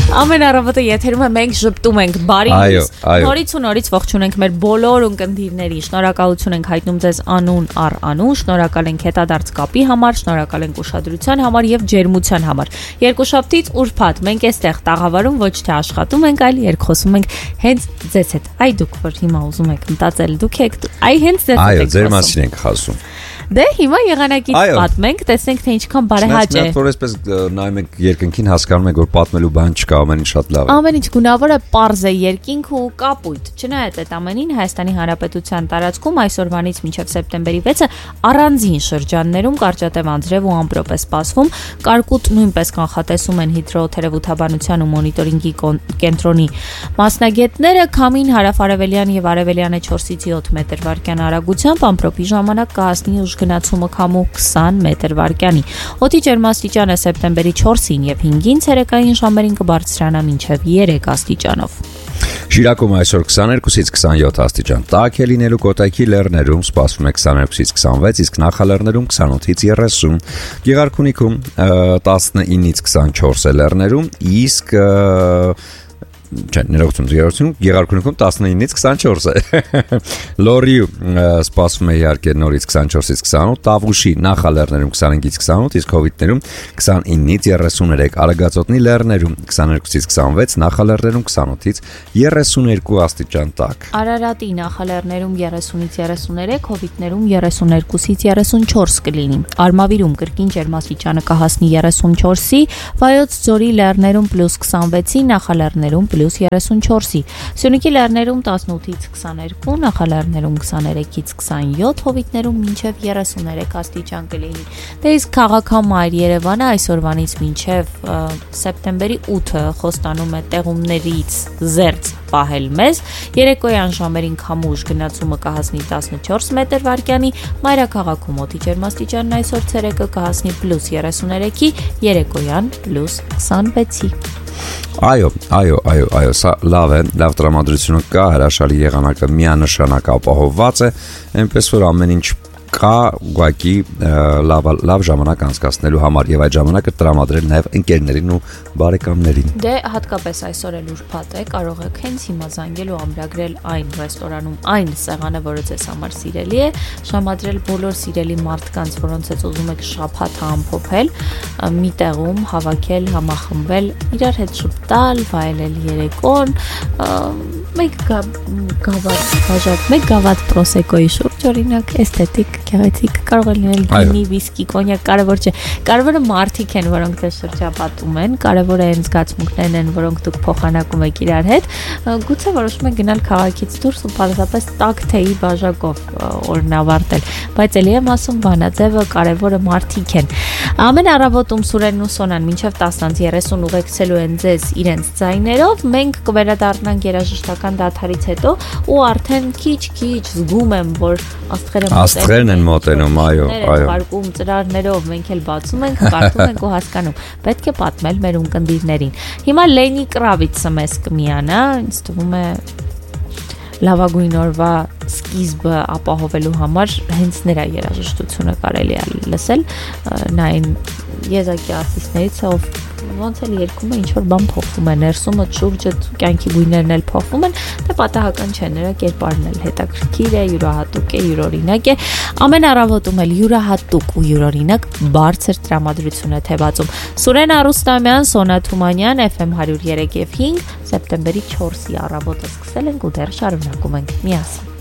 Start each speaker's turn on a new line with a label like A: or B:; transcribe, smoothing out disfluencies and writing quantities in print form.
A: Ամեն առավոտը եթերում մենք ժպտում ենք բարի նորից ու նորից ողջունում ենք մեր բոլոր ունկնդիրներին, շնորհակալություն ենք հայտնում ձեզ անուն առ անուն, շնորհակալ ենք հետադարձ կապի համար, շնորհակալ ենք ուշադրության համար եւ ջերմության համար։ Երկուշաբթից ուրբաթ մենք այստեղ տաղավարում ոչ թե աշխատում ենք, այլ երկխոսում ենք հենց ձեզ հետ։ Այ դուք որ հիմա ուզում եք մտածել, դուք եք այ հենց ձեզ հետ եք խոսում։
B: Այո, ձեր մասին ենք խոսում։
A: Դե հիմա եղանակից պատմենք, տեսնենք թե ինչքան բարեհաճ է։
B: Մենք որպես նայում ենք երկնքին, հասկանում ենք, որ պատմելու բան չկա, ամեն ինչ շատ լավ է։
A: Ամեն ինչ գունավոր է, պարզ է, երկինք ու կապույտ։ Չնայած այդ ամենին Հայաստանի Հանրապետության տարածքում այսօրվանից մինչև սեպտեմբերի 6-ը առանձին շրջաններում կարճատև անձրև ու ամպրոպ է սպասվում։ Կարկուտ նույնպես կանխատեսում են հիդրոթերապևտաբանության ու մոնիտորինգի կենտրոնի մասնագետները, քամին հարավ-արևելյան եւ արևելյան է 4-ից 7 մետր/վայրկյան արագությամբ, ամպրոպի ժամանակ կհասնի գնացումը քամու 20 մետր/վայրկյանի։ Օդի ջերմաստիճանը սեպտեմբերի 4-ին եւ 5-ին ցերեկային ժամերին կբարձրանա մինչեւ 3 աստիճանով։
B: Շիրակում այսօր 22-ից 27 աստիճան։ Տաք է լինելու Կոտայքի լեռներում սպասվում է 22-ից 26, իսկ նախալեռներում 28-ից 30։ Գեղարքունիքում 19-ից 24 է լեռներում, իսկ Գեղարքունիքում 19-ից 24 է։ Լոռիում սպասվում է իհարկե նորից 24-ից 28, Տավուշի նախալեռներում 25-ից 28, իսկ Հովիտներում 29-ից 33, Արագածոտնի լեռներում 22-ից 26, նախալեռներում 28-ից 32 աստիճան տաք։
A: Արարատի նախալեռներում 30-ից 33, Հովիտներում 32-ից 34 կլինի։ Արմավիրում կրկին ջերմաստիճանը կհասնի 34-ի, Վայոց ձորի լեռներում +26-ի, նախալեռներում +34-ի, Սյունիքի լեռներում 18-ից 22, նախալեռներում 23-ից 27, Հովիտներում մինչև 33 աստիճան կլինի։ Դե իսկ քաղաքամայր Երևանը այսօրվանից մինչև սեպտեմբերի 8-ը խոստանում է տեղումներից զերծ պահել մեզ։ Երեկոյան ժամերին քամուշ գնացումը կհասնի 14 մետր/վայրկյանի, մայրաքաղաքում օդի ջերմաստիճանն այսօր ցերեկը կհասնի +33-ի, երեկոյան +26-ի։
B: Այո, սա լավ է, լավ տրամադրությունը կա, հրաշալի եղանակը միանշանակ ապահովված է, այնպես որ ամեն ինչ կա ուղղակի լավ ժամանակ անցկացնելու համար եւ այդ ժամանակը տրամադրել նաեւ ընկերներին ու բարեկամներին։
A: Դե հատկապես այսօր էլ ուրբաթ է, կարող եք հենց հիմա զանգել ու ամրագրել այն ռեստորանում, այն սեղանը, որը ձեզ համար սիրելի է, ժամադրել բոլոր սիրելի մարդկանց, որոնց հետ ուզում եք շաբաթը ամփոփել, մի տեղում հավաքել, համախմբել, իրար հետ շփտալ, վայելել երեկոն, մեկ գավաթ պրոսեկոյի շուրջ, օրինակ, էսթետիկ գեղեցիկ, կարող է լինել գինի, վիսկի, կոնյակ, կարևոր չէ։ Կարևորը մարդիկ են, որոնք դες շրջապատում են, կարևորը այն զգացմունքներն են, որոնք դուք փոխանակում եք իրար հետ։ Գուցե որոշում եք գնալ քաղաքից դուրս ու պարզապես տաք թեյի բաժակով օրն ավարտել, բայց ելի եմ ասում, բանաձևը կարևորը մարդիկ են։ Ամեն առավոտում Սուրենն ու Սոնան մինչև 10:30 ուղեկցելու են ձեզ իրենց ձայներով, մենք կվերադառնանք երաժշտական դադարից հետո ու արդեն քիչ-քիչ զգում եմ, որ
B: աստղերն են մոտենում, այո։
A: Ուղարկում ծրարներով մենք էլ բացում ենք, կարդում ենք ու հասկանում։ Պետք է պատմել մեր ունկնդիրներին։ Հիմա Լենի Կրավիցը մեզ կմիանա, ինձ թվում է լավագույն օրվա սկիզբը ապահովելու համար հենց նրա երաժշտությունը կարելի է լսել, նա այն եզակի արտիստներից է, ով ոնց էլ երգում է, ինչ որ բան փոխվում է, ներսումը, շուրջը, կյանքի գույներն էլ փոխվում են, դա պատահական չէ, նրա կերպարն էլ հետաքրքիր է, յուրահատուկ է, յուրօրինակ է, ամեն առավոտում էլ յուրահատուկ ու յուրօրինակ բարձր տրամադրություն է թևածում։ Սուրեն Արուստամյան, Սոնա Թումանյան, FM 103 եւ 5, սեպտեմբերի 4-ի առավոտը սկսել ենք ու դեռ շարունակում ենք միասին։